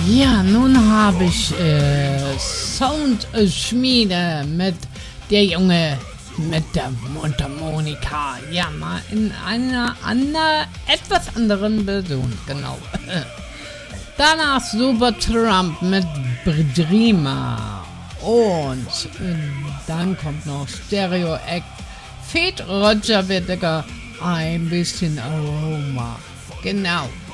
Ja, nun habe ich Soundschmiede mit der Junge mit der Mundharmonika. Ja, mal in einer etwas anderen Version, genau. Danach Supertramp mit Dreamer. Und dann kommt noch Stereo Act. Feed Roger Whittaker. Ein bisschen Aroma. Genau.